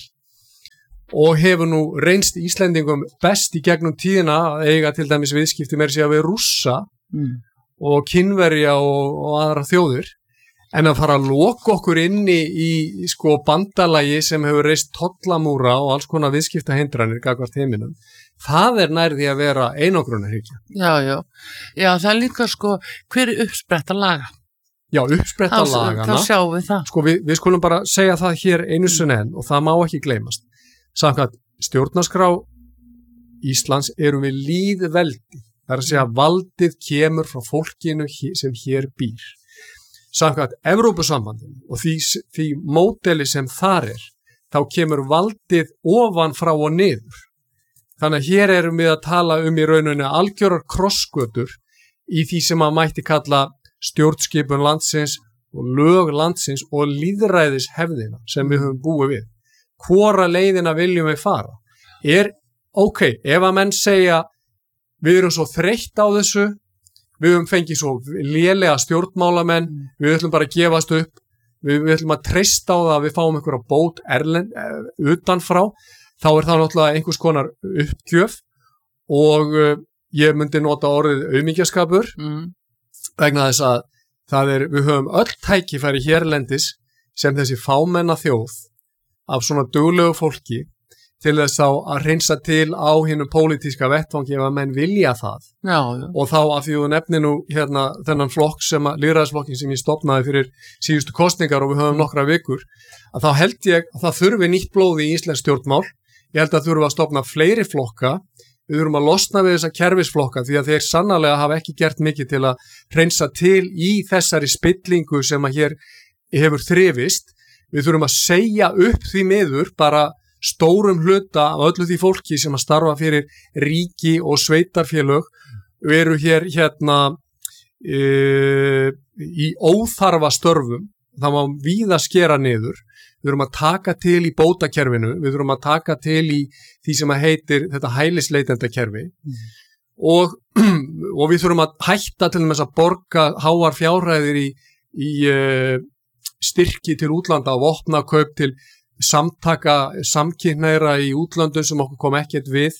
og hefur nú reynst Íslendingum best í gegnum tíðina að eiga til dæmis viðskipti með sér við Rússa mm. og Kínverja og, og aðra þjóðir. En að fara að loka okkur inni í sko bandalagi sem hefur reist tollamúra og alls konar viðskiptahindranir gagnvart heiminum, það er nær því að vera einangrunarhyggja. Já, já. Já, það er líka sko, hver er uppspretta laga? Já, uppspretta þá, lagana. Þá sjáum við það. Sko, við, við skulum bara segja það hér einu sinni enn og það má ekki gleymast. Samkvæmt stjórnarskrá Íslands erum við lýðveldi. Það er að segja að valdið kemur frá fólkinu sem hér býr. Samkvæmt Evrópusambandinu og því, því módeli sem þar er, þá kemur valdið ofan frá og niður. Þannig að hér erum við að tala um í rauninu algjörar krossgötur í því sem að mætti kalla stjórnskipun landsins og lög landsins og lýðræðishefðina sem við höfum búið við. Hvora leiðina viljum við fara? Er, ok, ef að menn segja við erum svo þreytt á þessu, við höfum fengið svo lélega stjórnmálamenn, mm. við ætlum bara að gefast upp, við, við ætlum að treysta á það að við fáum einhverja bót erlend, uh, utanfrá, þá er það náttúrulega einhvers konar uppgjöf og uh, ég myndi nota orðið aumingjaskapur mm. vegna þess að það er, við höfum öll tækifæri hérlendis sem þessi fámenna þjóð af svona duglegu fólki til þess þá að hreinsa til á hinnum pólitíska vettvangi ef að menn vilja það. Já, já. Og þá af því þú nefnir nú hérna þennan flokk sem að, lýðræðisflokkin sem ég stofnaði fyrir síðustu kosningar og við höfum nokkra vikur, að þá held ég að það þurfi nýtt blóð í íslensk stjórnmál. Ég held að þurfi að stofna fleiri flokka, við þurfum að losna við þessa kerfisflokka því að þeir sannarlega hafa ekki gert mikið til að hreinsa til í þessari spillingu sem að hér hefur þrifist. Við þurfum að segja upp því miður bara stórum hluta af öllu því fólki sem að starfa fyrir ríki og sveitarfélög eru hér hérna e, í óþarfa störfum. Það má víða skera niður. Við þurfum að taka til í bótakerfinu, við þurfum að taka til í því sem að heitir þetta hælisleitendakerfi mm. og, og við þurfum að hætta til þess að borga háar fjárhæðir í, í e, styrki til útlanda og vopnakaup til samtaka samkynhneigðra í útlöndum sem okkur kom ekkert við.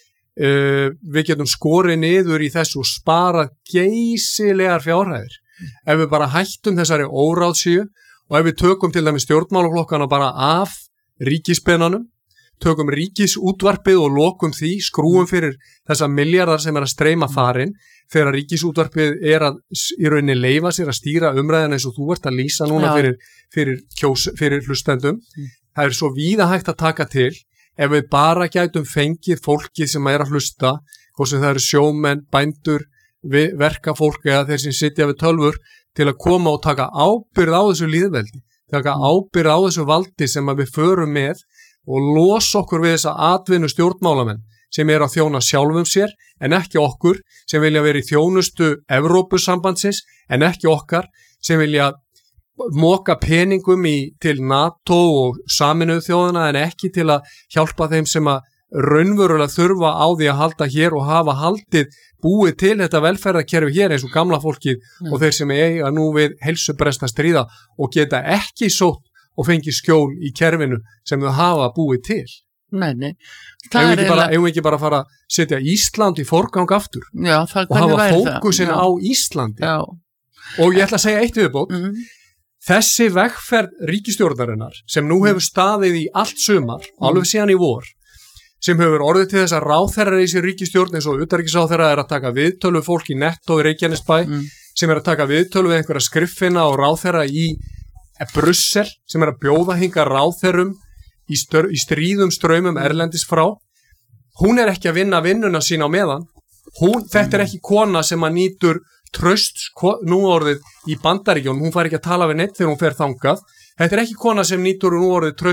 Uh, við getum skorið niður í þessu og sparað geysilegar fjárhæðir. Mm. Ef við bara hættum þessari óráðsíu og ef við tökum til dæmis stjórnmálaflokkana bara af ríkispennanum, tökum ríkisútvarpið og lokum því, skrúum fyrir þessa miljardar sem er að streyma þarinn, þegar ríkisútvarpið er að í rauninni leyfa sér að stýra umræðan eins og þú ert að lýsa núna fyrir, fyrir, kjós, fyrir hlustendum. Mm. Það er svo víða hægt að taka til ef við bara gætum fengið fólki sem er að hlusta, hvort sem það eru sjómenn, bændur, verkafólk eða þeir sem sitja við tölvur til að koma og taka ábyrgð á þessu lýðveldi, taka ábyrgð á þessu valdi sem við förum með og losa okkur við þessa atvinnu stjórnmálamenn sem er að þjóna sjálfum sér en ekki okkur sem vilja vera í þjónustu Evrópusambandsins en ekki okkar sem vilja moka peningum í, til NATO og Sameinuðu þjóðana en ekki til að hjálpa þeim sem að raunverulega þurfa á því að halda hér og hafa haldið búið til þetta velferðarkerfi hér eins og gamla fólkið mm. og þeir sem eiga nú við heilsubresta stríða og geta ekki sótt og fengið skjól í kerfinu sem þau hafa búið til. Nei, nei. Ef við bara, ekki bara fara að setja Ísland í forgang aftur Já, það, og hafa fókusin á Íslandi. Já. Og ég ætla að segja eitt viðbót. Mm. Þessi vegferð ríkisstjórnarinnar sem nú hefur staðið í allt sumar, mm. alveg síðan í vor, sem hefur orðið til þess að ráðherrar í sér ríkisstjórn eins og utanríkisráðherra er að taka viðtölu fólk í Netto í Reykjanesbæ, mm. sem er að taka viðtölu við einhverja skriffina og ráðherra í Brussel, sem er að bjóða hinga ráðherrum í, stör, í stríðum ströymum erlendis frá. Hún er ekki að vinna vinnuna sína á meðan. Hún, þetta er ekki kona sem að nýtur tröst nú orðið í Bandaríkjunum, hún fær ekki að tala við neitt þegar hún fer þangað. Þetta er ekki kona sem nýtur nú orðið tröst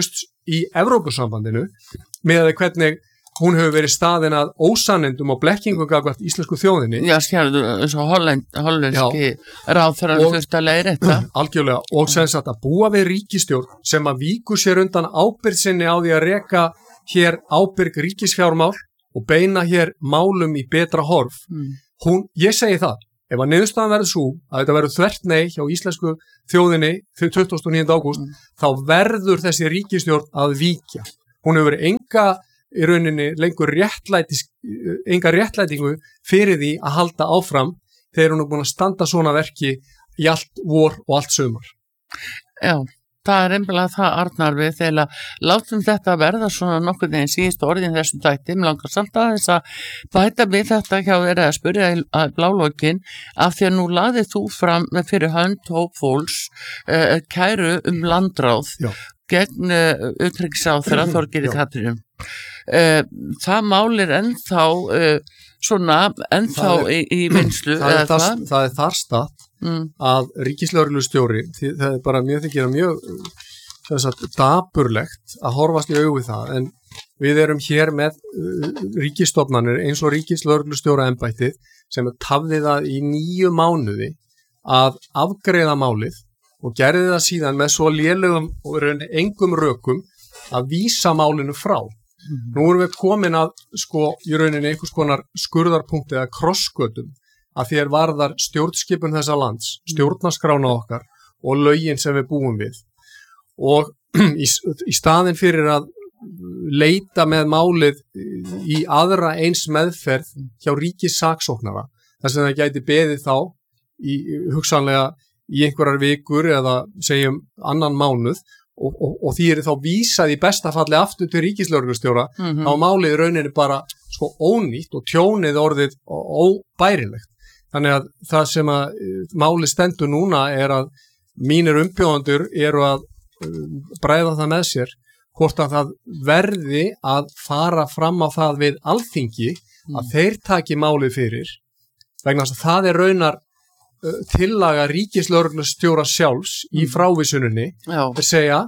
í Evrópusambandinu með að hvernig hún hefur verið staðin að ósannindum og blekkingum gagnvart íslensku þjóðinni. Já, skjærðu, eins og holland, hollenski ráðherrar þurft að leiðrétta. Algjörlega, og sem sagt að búa við ríkisstjórn sem að víkur sér undan ábyrgð sinni á því að reka hér ábyrg ríkisfjármál og beina hér málum í betra horf. Mm. Hún, ég segi það, ef að niðurstaðan verður svo að þetta verður þvert nei hjá íslensku þjóðinni fyrir tuttugasta og níunda ágúst, mm. þá verður þessi ríkisstjórn að víkja. Hún hefur verið enga í rauninni lengur réttlætis, enga réttlætingu fyrir því að halda áfram þegar hún er búin að standa svona verki í allt vor og allt sumar. Já, það er einhverlega það Arnar við þegar látum þetta verða svona nokkuð veginn síðust orðin þessum tætti, mér langar samt að þess að bæta við þetta hjá verið að spyrja að blálókin af því að nú laðið þú fram fyrir hönd hópfólks uh, kæru um landráð Já. gegn uh, utryggisáþurra Þorgeiri Katrínu. Uh, það mál er ennþá uh, svona ennþá er, í, í vinslu það, er það, það er þar stað mm. að ríkislögreglustjóri, það er bara mjög þykir að mjög sagt, dapurlegt að horfast í augu við það, en við erum hér með uh, ríkisstofnanir eins og ríkislögreglustjóra embættið sem tafði það í níu mánuði að afgreiða málið og gerði það síðan með svo lélegum og engum rökum að vísa málinu frá. Mm-hmm. Nú erum við komin að sko í rauninni einhvers konar skurðarpunkti eða krossgötum að þér varðar stjórnskipun þessa lands, stjórnarskrána okkar og lögin sem við búum við. Og í, í staðin fyrir að leita með málið í aðra eins meðferð hjá ríkissaksóknara, þar sem það gæti beðið þá í hugsanlega í einhverjar vikur eða segjum annan mánuð Og, og, og því er þá vísað í besta falli aftur til ríkislögreglustjóra mm-hmm. á málið rauninni bara sko ónýtt og tjónið orðið óbærilegt. Þannig að það sem að málið stendur núna er að mínir umbjóðendur eru að bræða það með sér hvort að það verði að fara fram á það við Alþingi mm. að þeir taki málið fyrir vegna þess að það er raunar tillaga ríkislögreglustjóra sjálfs í frávísuninni að segja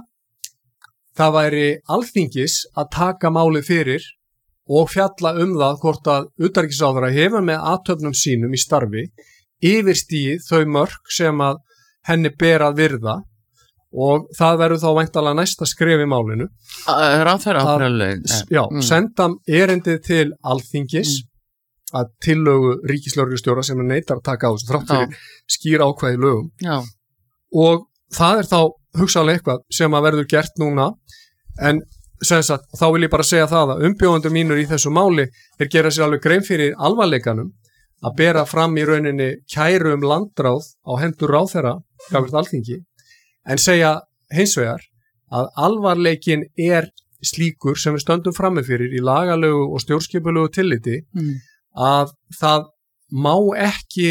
það væri Alþingis að taka málið fyrir og fjalla um það hvort að utanríkisráðherra hefur með athöfnum sínum í starfi yfirstigið þau mörk sem að henni ber að virða og það verður þá væntanlega næsta skref í málinu ráðherra áfræðulegin já, mm. senda erindið til Alþingis mm. að tillögu ríkislögreglustjóra sem er neitar að taka á þessu þrátt fyrir skýr ákvæði lögum Já. og það er þá hugsanlega eitthvað sem að verður gert núna en sagt, þá vil ég bara segja það að umbjóðendur mínur í þessu máli er gera sér alveg grein fyrir alvarleikanum að bera fram í rauninni kæru um landráð á hendur ráðherra gagnvart Alþingi en segja hins vegar að alvarleikin er slíkur sem við stöndum frammi fyrir í lagalegu og stjórnskipulegu tilliti mm. að það má ekki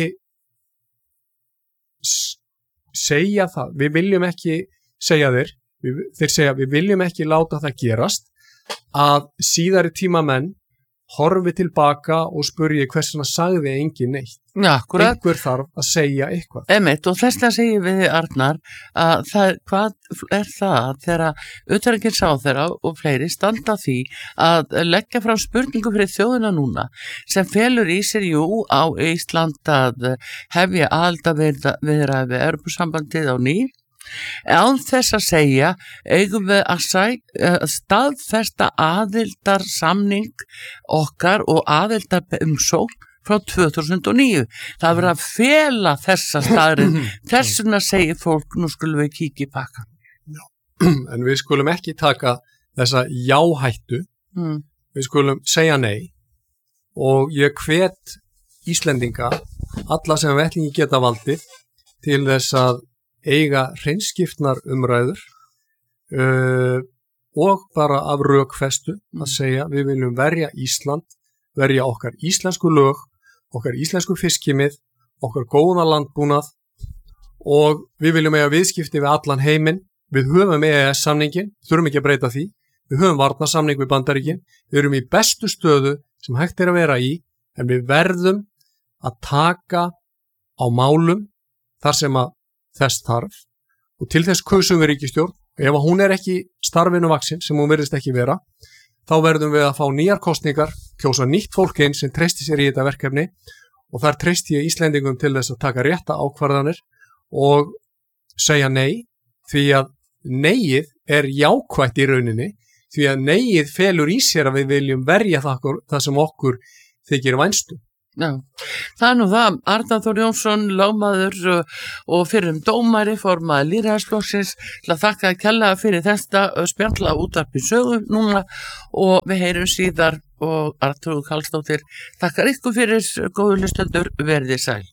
segja það, við viljum ekki segja þeir, við, þeir segja við viljum ekki láta það gerast að síðari tíma menn horfi tilbaka og spurji hversuna sagði engin neitt. Já, akkurat. Einhver þarf að segja eitthvað. Emitt, og þess að segja við Arnar að það, hvað er það þegar utanríkisráðherra og fleiri standa því að leggja frá spurningu fyrir þjóðina núna sem felur í sér jú á Ísland að hefja aðildarviðræði við Evrópusambandið á ný án þess að segja eigum við að sæ, uh, staðfesta aðildarsamning okkar og aðildarumsókn frá tvö þúsund og níu. Það verður að fela þessa staðrið. Þess vegna segir fólk, nú skulum við kíkja í pakkan. En við skulum ekki taka þessa jáhættu. Mm. Við skulum segja nei og ég hvet Íslendinga, alla sem vettlingi geta valdið, til þess að eiga hreinskiptnar umræður uh, og bara af rökfestu að segja við viljum verja Ísland, verja okkar íslensku lög, okkar íslensku fiskimið, okkar góða landbúnað og við viljum eiga viðskipti við allan heiminn. Við höfum E E S-samningin, þurfum ekki að breyta því, við höfum varnarsamning við Bandaríkin, við erum í bestu stöðu sem hægt er að vera í, en við verðum að taka á málum þar sem að þess þarf og til þess kausum við ríkisstjórn Ef hún er ekki starfinu vaksin, sem hún virðist ekki vera, þá verðum við að fá nýjar kosningar, kjósa nýtt fólk inn sem treysti sér í þetta verkefni og þar treysti ég Íslendingum til þess að taka rétta ákvarðanir og segja nei, því að neyið er jákvætt í rauninni, því að neyið felur í sér að við viljum verja það, það sem okkur þykir vænstum. Já, það er nú það, Arnar Þór Jónsson, lögmaður og fyrrum dómari, formaður lýðræðisflokksins, til að þakka kærlega fyrir þetta spjalla útvarpi sögu núna og við heyrum síðar og Arnþrúður Karlsdóttir, þakkar ykkur fyrir góðu hlustendur, verið þið sæl.